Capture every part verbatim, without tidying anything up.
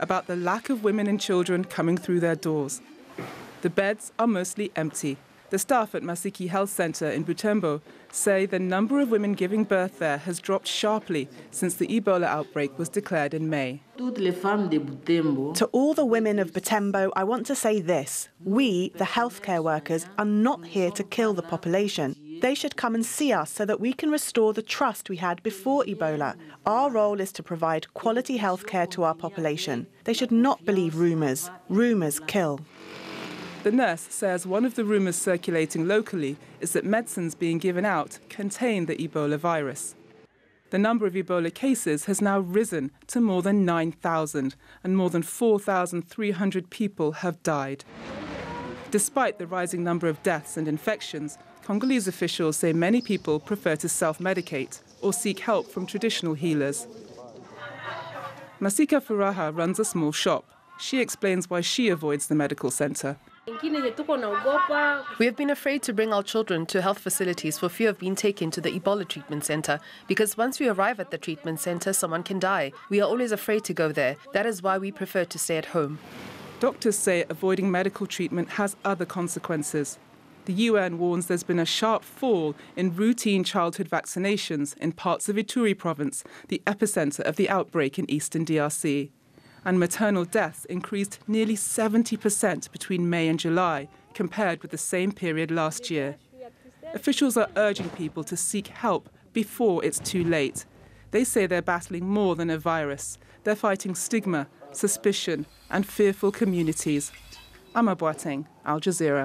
about the lack of women and children coming through their doors. The beds are mostly empty. The staff at Masiki Health Centre in Butembo say the number of women giving birth there has dropped sharply since the Ebola outbreak was declared in May. To all the women of Butembo, I want to say this. We, the healthcare workers, are not here to kill the population. They should come and see us so that we can restore the trust we had before Ebola. Our role is to provide quality healthcare to our population. They should not believe rumours. Rumours kill. The nurse says one of the rumours circulating locally is that medicines being given out contain the Ebola virus. The number of Ebola cases has now risen to more than nine thousand, and more than four thousand three hundred people have died. Despite the rising number of deaths and infections, Congolese officials say many people prefer to self-medicate or seek help from traditional healers. Masika Furaha runs a small shop. She explains why she avoids the medical centre. We have been afraid to bring our children to health facilities for fear of being taken to the Ebola treatment centre, because once we arrive at the treatment centre, someone can die. We are always afraid to go there. That is why we prefer to stay at home. Doctors say avoiding medical treatment has other consequences. The U N warns there's been a sharp fall in routine childhood vaccinations in parts of Ituri province, the epicentre of the outbreak in eastern D R C. And maternal deaths increased nearly seventy percent between May and July, compared with the same period last year. Officials are urging people to seek help before it's too late. They say they're battling more than a virus. They're fighting stigma, suspicion, and fearful communities. Ama Boateng, Al Jazeera.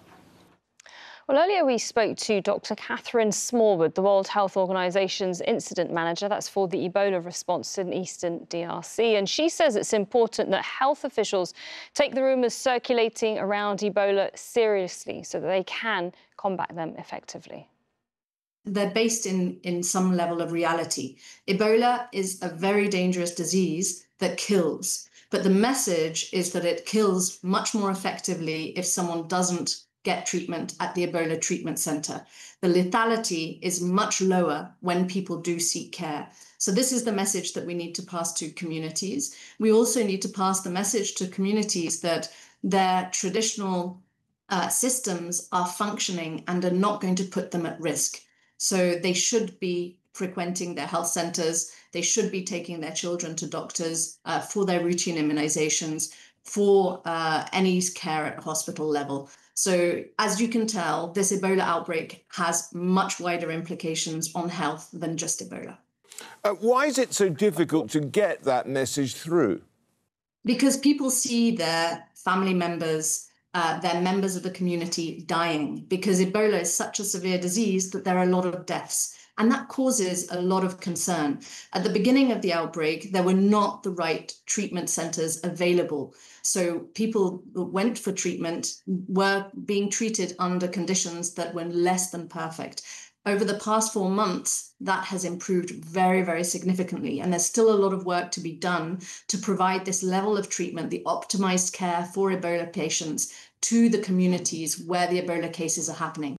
Well, earlier we spoke to Doctor Catherine Smallwood, the World Health Organization's incident manager. That's for the Ebola response in eastern D R C. And she says it's important that health officials take the rumours circulating around Ebola seriously so that they can combat them effectively. They're based in, in some level of reality. Ebola is a very dangerous disease that kills. But the message is that it kills much more effectively if someone doesn't get treatment at the Ebola treatment centre. The lethality is much lower when people do seek care. So this is the message that we need to pass to communities. We also need to pass the message to communities that their traditional uh, systems are functioning and are not going to put them at risk. So they should be frequenting their health centres. They should be taking their children to doctors uh, for their routine immunizations, for uh, any care at hospital level. So as you can tell, this Ebola outbreak has much wider implications on health than just Ebola. Uh, why is it so difficult to get that message through? Because people see their family members, uh, their members of the community dying, because Ebola is such a severe disease that there are a lot of deaths. And that causes a lot of concern. At the beginning of the outbreak, there were not the right treatment centres available. So people who went for treatment were being treated under conditions that were less than perfect. Over the past four months, that has improved very, very significantly. And there's still a lot of work to be done to provide this level of treatment, the optimised care for Ebola patients, to the communities where the Ebola cases are happening.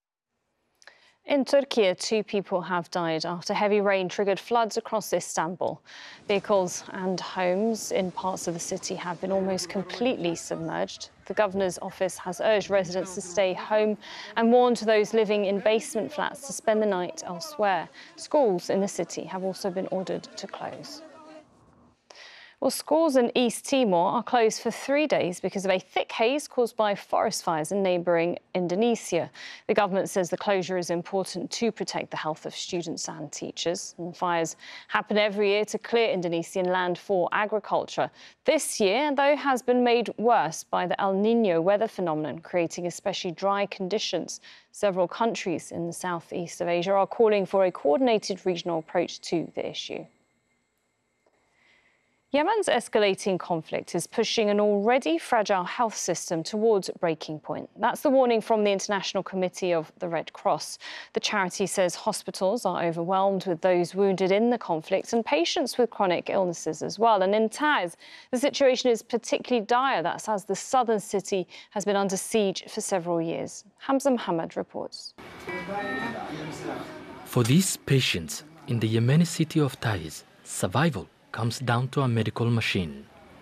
In Turkey, two people have died after heavy rain triggered floods across Istanbul. Vehicles and homes in parts of the city have been almost completely submerged. The governor's office has urged residents to stay home and warned those living in basement flats to spend the night elsewhere. Schools in the city have also been ordered to close. Well, schools in East Timor are closed for three days because of a thick haze caused by forest fires in neighbouring Indonesia. The government says the closure is important to protect the health of students and teachers. And fires happen every year to clear Indonesian land for agriculture. This year, though, has been made worse by the El Niño weather phenomenon, creating especially dry conditions. Several countries in the southeast of Asia are calling for a coordinated regional approach to the issue. Yemen's escalating conflict is pushing an already fragile health system towards breaking point. That's the warning from the International Committee of the Red Cross. The charity says hospitals are overwhelmed with those wounded in the conflict and patients with chronic illnesses as well. And in Taiz, the situation is particularly dire. That's as the southern city has been under siege for several years. Hamza Mohammed reports. For these patients in the Yemeni city of Taiz, survival comes down to a medical machine.